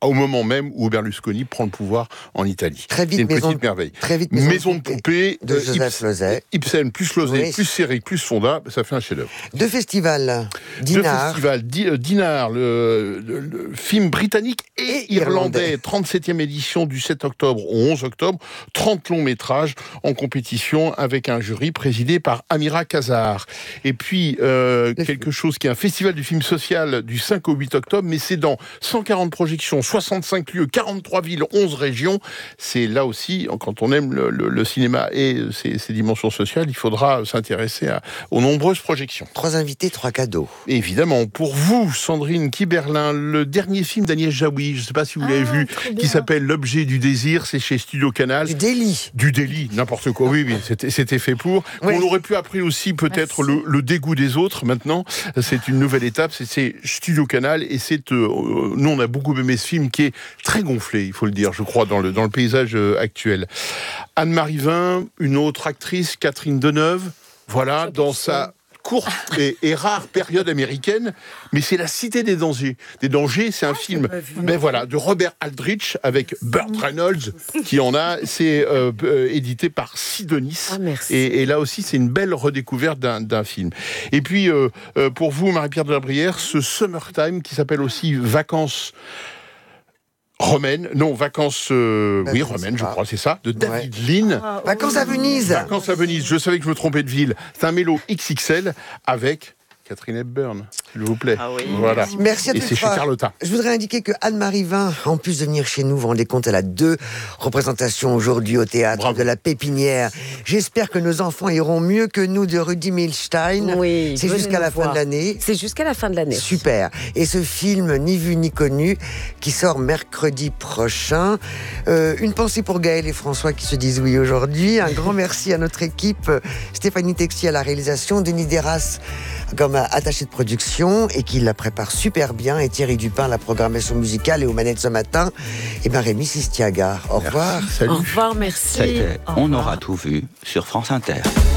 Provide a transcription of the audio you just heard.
au moment même où Berlusconi prend le pouvoir en Italie. Très vite, c'est une petite merveille. Très vite, Maison de poupée de Joseph Losey. Ibsen plus Losey, Oui. plus Séric, plus Fonda, ça fait un chef-d'œuvre. Deux festivals. Dinard. Dinard, le film britannique et irlandais, 37e édition du 7 octobre au 11 octobre, 30 longs métrages en compétition avec un jury présidé par Amira Kazar. Et puis, quelque chose qui est un festival du film social du 5 au 8 octobre, mais c'est dans 140 projections, 65 lieux, 43 villes, 11 régions. C'est là aussi, quand on aime le cinéma et ses dimensions sociales, il faudra s'intéresser aux nombreuses projections. 3 invités, 3 cadeaux. Et évidemment, pour vous, Sandrine Kiberlin, le dernier film d'Agnès Jaoui, je ne sais pas si vous l'avez vu, qui s'appelle L'objet du désir, c'est chez Studio Canal. Du délit. Du délit, n'importe quoi, oui, c'était fait pour. Oui. On aurait pu appeler aussi peut-être le dégoût des autres, maintenant. C'est une nouvelle étape, c'est Studio Canal, et nous on a beaucoup aimé ce film qui est très gonflé, il faut le dire, je crois, dans le paysage actuel. Anne-Marie Vin, une autre actrice, Catherine Deneuve, voilà, dans sa courte et rare période américaine, mais c'est La Cité des Dangers. Des Dangers, c'est un film de Robert Aldrich avec Burt Reynolds qui en a. C'est édité par Sidonis. Et là aussi, c'est une belle redécouverte d'un film. Et puis, pour vous, Marie-Pierre de la Brière, ce Summertime qui s'appelle aussi Vacances romaines, romaines, je crois, c'est ça, de David Lean. Vacances à Venise. Vacances à Venise, je savais que je me trompais de ville. C'est un mélo XXL avec Catherine Hepburn, s'il vous plaît. Ah oui. Voilà. Merci à tous. Et c'est chez Carlotta. Je voudrais indiquer que Anne-Marie Vin, en plus de venir chez nous, vous vous rendez compte, elle a 2 représentations aujourd'hui au théâtre de la Pépinière. J'espère que nos enfants iront mieux que nous de Rudi Milstein. Oui, c'est jusqu'à la fin de l'année. C'est jusqu'à la fin de l'année. Super. Et ce film, Ni vu ni connu, qui sort mercredi prochain. Une pensée pour Gaël et François qui se disent oui aujourd'hui. Un grand merci à notre équipe, Stéphanie Texier à la réalisation, Denis Deras comme attaché de production et qui la prépare super bien, et Thierry Dupin la programmation musicale, et aux manettes ce matin Rémi Sistiaga. Au revoir. Salut. Au revoir, merci. C'était On aura tout vu sur France Inter.